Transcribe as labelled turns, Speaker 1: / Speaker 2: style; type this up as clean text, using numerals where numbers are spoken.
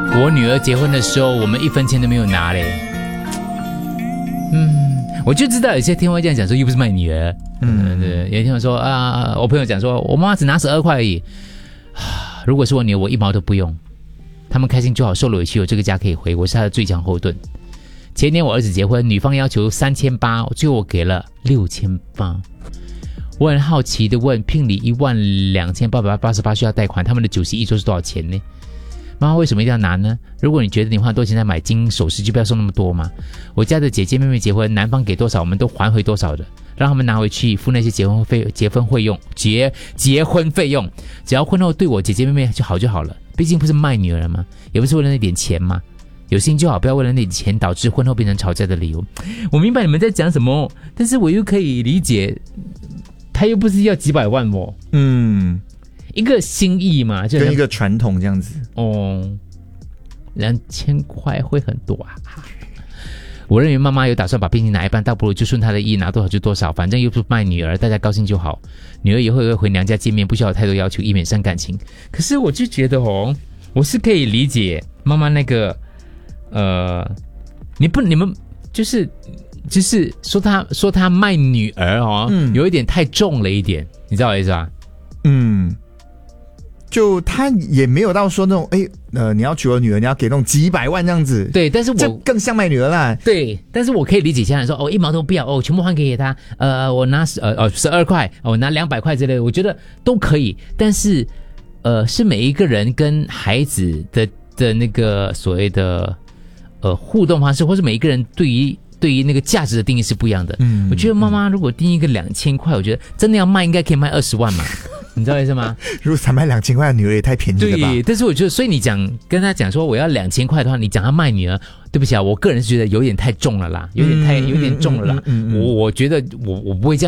Speaker 1: 我女儿结婚的时候，我们1分钱都没有拿嘞。我就知道有些天会这样讲说，又不是卖女儿。对，有一天我说我朋友讲说，我妈妈只拿12块而已。如果是我女儿，我1毛都不用。他们开心就好，受了委屈有这个家可以回，我是她的最强后盾。前年我儿子结婚，女方要求3800，最后我给了6800。我很好奇的问，聘礼12888需要贷款，他们的酒席一桌是多少钱呢？妈妈为什么一定要拿呢？如果你觉得你花多钱在买金首饰，就不要送那么多嘛。我家的姐姐妹妹结婚，男方给多少我们都还回多少的，让他们拿回去付那些结婚费用，只要婚后对我姐姐妹妹就好了。毕竟不是卖女儿嘛，也不是为了那点钱嘛。有心就好，不要为了那点钱导致婚后变成吵架的理由。我明白你们在讲什么，但是我又可以理解，他又不是要几百万哦。一个心意嘛，就
Speaker 2: 跟一个传统这样子。
Speaker 1: 2000块会很多啊。我认为妈妈有打算把聘金拿一半，倒不如就顺她的意，拿多少就多少，反正又不是卖女儿，大家高兴就好。女儿以后也会回娘家见面，不需要有太多要求，以免伤感情。可是我就觉得我是可以理解妈妈那个你们就是说她卖女儿有一点太重了一点，你知道我意思吧？
Speaker 2: 就他也没有到说那种你要娶我女儿，你要给那种几百万这样子。
Speaker 1: 对，但是
Speaker 2: 这更像卖女儿啦。
Speaker 1: 对，但是我可以理解家人说1毛都不要全部还给他，我拿12块，我拿200块之类的，我觉得都可以。但是是每一个人跟孩子的那个所谓的互动方式，或是每一个人对于那个价值的定义是不一样的。我觉得妈妈如果定一个2000块，我觉得真的要卖应该可以卖20万嘛。你知道意思吗？
Speaker 2: 如果才卖2000块的女儿也太便宜了吧？
Speaker 1: 对，但是我觉得，所以你跟他讲说我要2000块的话，你讲他卖女儿，对不起啊，我个人是觉得有点太重了啦，有点重了啦。我觉得我不会这样。